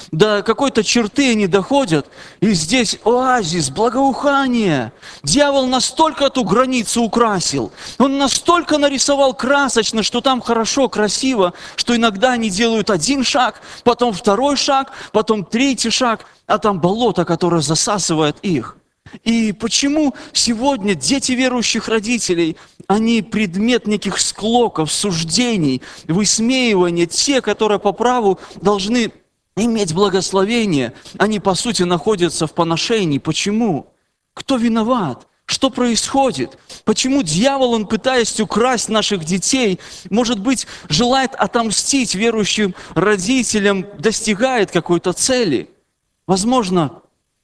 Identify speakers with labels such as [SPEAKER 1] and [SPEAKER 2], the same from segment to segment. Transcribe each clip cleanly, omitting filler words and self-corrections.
[SPEAKER 1] до какой-то черты они доходят, и здесь оазис, благоухание. Дьявол настолько эту границу украсил, он настолько нарисовал красочно, что там хорошо, красиво, что иногда они делают один шаг, потом второй шаг, потом третий шаг, а там болото, которое засасывает их. И почему сегодня дети верующих родителей, они предмет неких склоков, суждений, высмеивания, те, которые по праву должны иметь благословение, они по сути находятся в поношении. Почему? Кто виноват? Что происходит? Почему дьявол, он пытаясь украсть наших детей, может быть, желает отомстить верующим родителям, достигает какой-то цели? Возможно,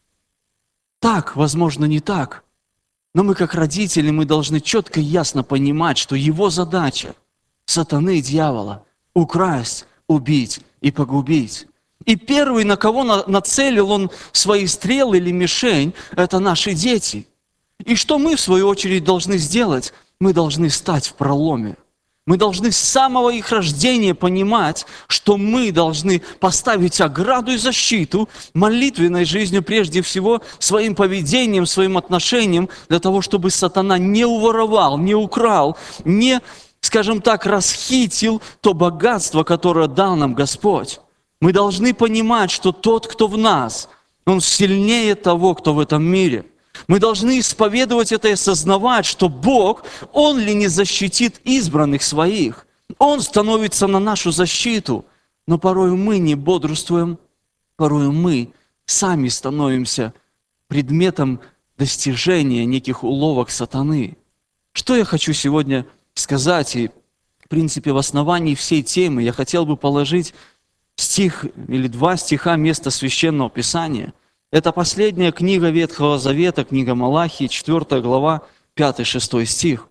[SPEAKER 1] так, возможно, не так. Но мы, как родители, мы должны четко и ясно понимать, что его задача, сатаны и дьявола, украсть, убить и погубить. И первый, на кого нацелил он свои стрелы или мишень, это наши дети. И что мы, в свою очередь, должны сделать? Мы должны стать в проломе. Мы должны с самого их рождения понимать, что мы должны поставить ограду и защиту молитвенной жизнью, прежде всего, своим поведением, своим отношением, для того, чтобы сатана не уворовал, не украл, не, скажем так, расхитил то богатство, которое дал нам Господь. Мы должны понимать, что тот, кто в нас, он сильнее того, кто в этом мире. Мы должны исповедовать это и осознавать, что Бог, Он ли не защитит избранных своих? Он становится на нашу защиту. Но порой мы не бодрствуем, порой мы сами становимся предметом достижения неких уловок сатаны. Что я хочу сегодня сказать? И, в принципе, в основании всей темы я хотел бы положить стих или два стиха места Священного Писания. Это последняя книга Ветхого Завета, книга Малахии, 4 глава, 5-6 стих.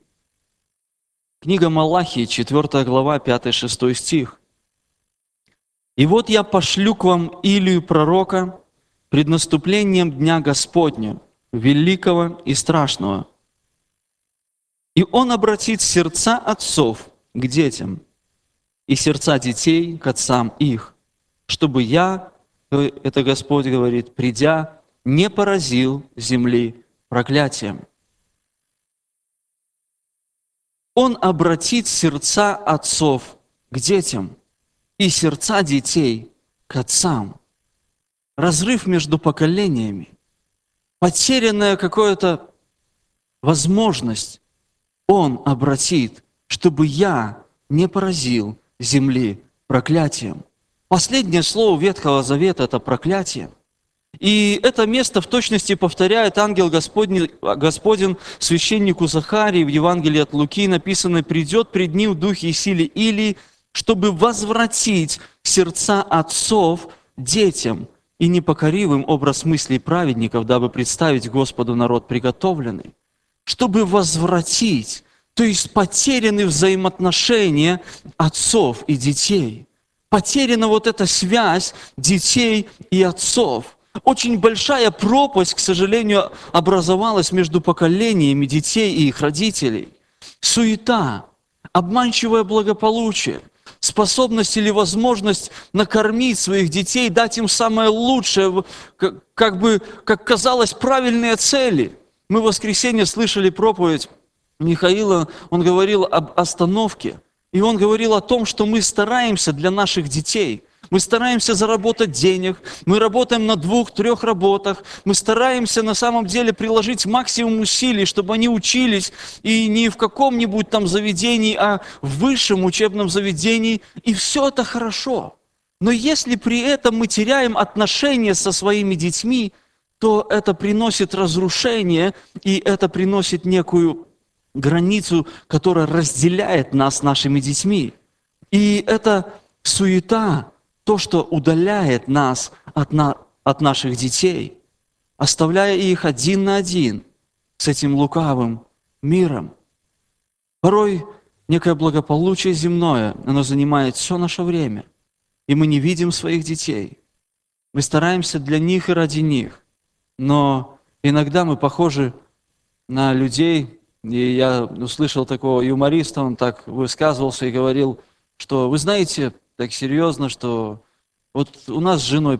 [SPEAKER 1] Книга Малахии, 4 глава, 5-6 стих. «И вот я пошлю к вам Илию пророка пред наступлением Дня Господня, великого и страшного. И он обратит сердца отцов к детям, и сердца детей к отцам их, чтобы я, это Господь говорит, придя, не поразил земли проклятием». Он обратит сердца отцов к детям и сердца детей к отцам. Разрыв между поколениями, потерянная какая-то возможность Он обратит, чтобы я не поразил земли проклятием. Последнее слово Ветхого Завета – это проклятие. И это место в точности повторяет ангел Господень священнику Захарии в Евангелии от Луки, написано: «Придет пред ним в духе и силе Илии, чтобы возвратить сердца отцов детям и непокоривым образ мыслей праведников, дабы представить Господу народ приготовленный». Чтобы возвратить, то есть потеряны взаимоотношения отцов и детей. Потеряна вот эта связь детей и отцов. Очень большая пропасть, к сожалению, образовалась между поколениями детей и их родителей. Суета, обманчивое благополучие, способность или возможность накормить своих детей, дать им самое лучшее, как казалось, правильные цели. Мы в воскресенье слышали проповедь Михаила, он говорил об остановке. И он говорил о том, что мы стараемся для наших детей. Мы стараемся заработать денег, мы работаем на 2-3 работах, мы стараемся на самом деле приложить максимум усилий, чтобы они учились и не в каком-нибудь там заведении, а в высшем учебном заведении. И все это хорошо. Но если при этом мы теряем отношения со своими детьми, то это приносит разрушение, и это приносит некую границу, которая разделяет нас с нашими детьми. И это суета, то, что удаляет нас от наших детей, оставляя их один на один с этим лукавым миром. Порой некое благополучие земное, оно занимает все наше время, и мы не видим своих детей. Мы стараемся для них и ради них, но иногда мы похожи на людей. И я услышал такого юмориста, он так высказывался и говорил, что вы знаете, так серьезно, что вот у нас с женой